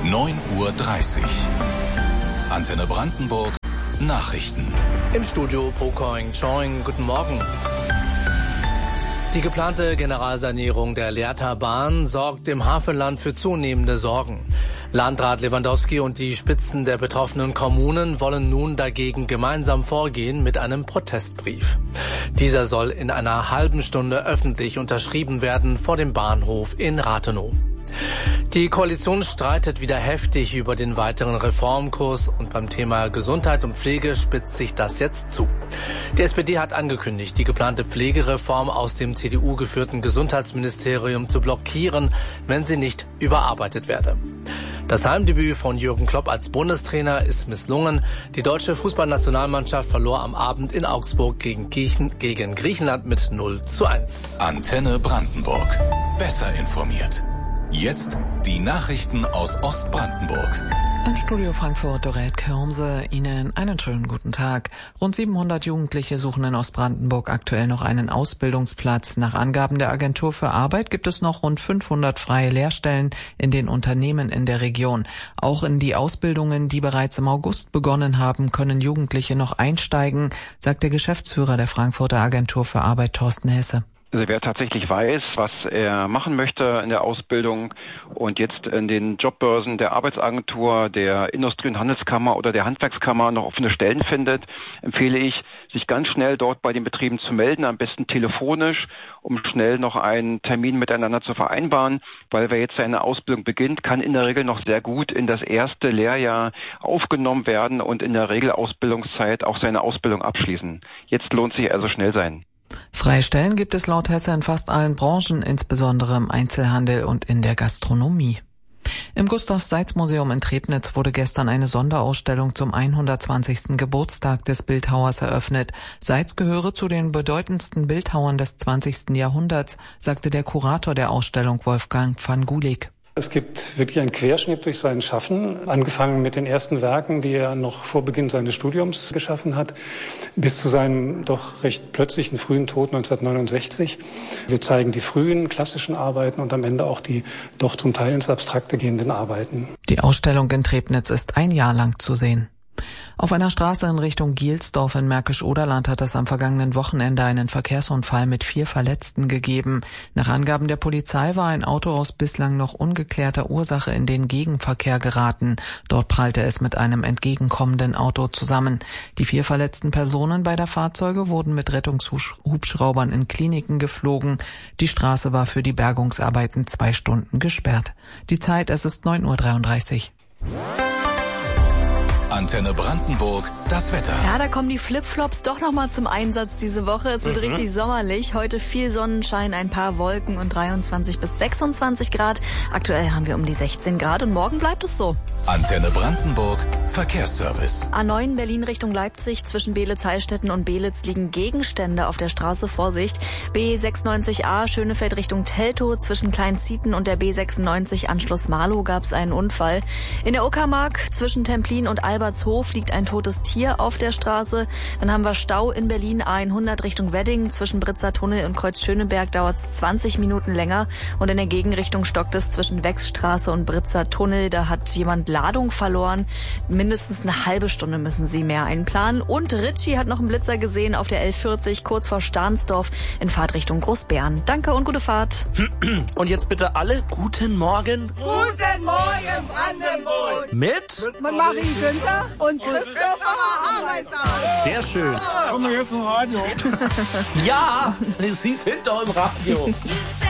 9:30 Uhr. Antenne Brandenburg Nachrichten. Im Studio Pro Koing Choing. Guten Morgen. Die geplante Generalsanierung der Lehrterbahn sorgt im Hafenland für zunehmende Sorgen. Landrat Lewandowski und die Spitzen der betroffenen Kommunen wollen nun dagegen gemeinsam vorgehen mit einem Protestbrief. Dieser soll in einer halben Stunde öffentlich unterschrieben werden vor dem Bahnhof in Rathenow. Die Koalition streitet wieder heftig über den weiteren Reformkurs und beim Thema Gesundheit und Pflege spitzt sich das jetzt zu. Die SPD hat angekündigt, die geplante Pflegereform aus dem CDU-geführten Gesundheitsministerium zu blockieren, wenn sie nicht überarbeitet werde. Das Heimdebüt von Jürgen Klopp als Bundestrainer ist misslungen. Die deutsche Fußballnationalmannschaft verlor am Abend in Augsburg gegen Griechenland mit 0:1. Antenne Brandenburg. Besser informiert. Jetzt die Nachrichten aus Ostbrandenburg. Im Studio Frankfurt Dorette Kürmse. Ihnen einen schönen guten Tag. Rund 700 Jugendliche suchen in Ostbrandenburg aktuell noch einen Ausbildungsplatz. Nach Angaben der Agentur für Arbeit gibt es noch rund 500 freie Lehrstellen in den Unternehmen in der Region. Auch in die Ausbildungen, die bereits im August begonnen haben, können Jugendliche noch einsteigen, sagt der Geschäftsführer der Frankfurter Agentur für Arbeit, Thorsten Hesse. Also wer tatsächlich weiß, was er machen möchte in der Ausbildung und jetzt in den Jobbörsen der Arbeitsagentur, der Industrie- und Handelskammer oder der Handwerkskammer noch offene Stellen findet, empfehle ich, sich ganz schnell dort bei den Betrieben zu melden, am besten telefonisch, um schnell noch einen Termin miteinander zu vereinbaren, weil wer jetzt seine Ausbildung beginnt, kann in der Regel noch sehr gut in das erste Lehrjahr aufgenommen werden und in der Regel Ausbildungszeit auch seine Ausbildung abschließen. Jetzt lohnt sich also schnell sein. Freie Stellen gibt es laut Hesse in fast allen Branchen, insbesondere im Einzelhandel und in der Gastronomie. Im Gustav-Seitz-Museum in Trebnitz wurde gestern eine Sonderausstellung zum 120. Geburtstag des Bildhauers eröffnet. Seitz gehöre zu den bedeutendsten Bildhauern des 20. Jahrhunderts, sagte der Kurator der Ausstellung Wolfgang van Gulik. Es gibt wirklich einen Querschnitt durch sein Schaffen, angefangen mit den ersten Werken, die er noch vor Beginn seines Studiums geschaffen hat, bis zu seinem doch recht plötzlichen frühen Tod 1969. Wir zeigen die frühen klassischen Arbeiten und am Ende auch die doch zum Teil ins Abstrakte gehenden Arbeiten. Die Ausstellung in Trebnitz ist ein Jahr lang zu sehen. Auf einer Straße in Richtung Gielsdorf in Märkisch-Oderland hat es am vergangenen Wochenende einen Verkehrsunfall mit 4 Verletzten gegeben. Nach Angaben der Polizei war ein Auto aus bislang noch ungeklärter Ursache in den Gegenverkehr geraten. Dort prallte es mit einem entgegenkommenden Auto zusammen. Die 4 verletzten Personen beider Fahrzeuge wurden mit Rettungshubschraubern in Kliniken geflogen. Die Straße war für die Bergungsarbeiten 2 Stunden gesperrt. Die Zeit, es ist 9:33 Uhr. Antenne Brandenburg, das Wetter. Ja, da kommen die Flipflops doch nochmal zum Einsatz diese Woche. Es wird richtig sommerlich. Heute viel Sonnenschein, ein paar Wolken und 23 bis 26 Grad. Aktuell haben wir um die 16 Grad und morgen bleibt es so. Antenne Brandenburg, Verkehrsservice. A9 Berlin Richtung Leipzig. Zwischen Beelitz-Heilstätten und Beelitz liegen Gegenstände auf der Straße. Vorsicht. B96a Schönefeld Richtung Teltow. Zwischen Kleinzieten und der B96 Anschluss Marlow gab es einen Unfall. In der Uckermark zwischen Templin und Albertshof liegt ein totes Tier auf der Straße. Dann haben wir Stau in Berlin A100 Richtung Wedding. Zwischen Britzer Tunnel und Kreuz Schöneberg dauert es 20 Minuten länger. Und in der Gegenrichtung stockt es zwischen Wechsstraße und Britzer Tunnel. Da hat jemand Ladung verloren. Mindestens eine halbe Stunde müssen Sie mehr einplanen. Und Ritchie hat noch einen Blitzer gesehen auf der L40 kurz vor Stahnsdorf in Fahrtrichtung Großbären. Danke und gute Fahrt. Und jetzt bitte alle guten Morgen. Guten Morgen, Brandenburg! Mit Marie Günther und Christopher Haarmeister. Sehr schön. Kommen wir jetzt zum Radio? Ja, sie ist hinter im Radio.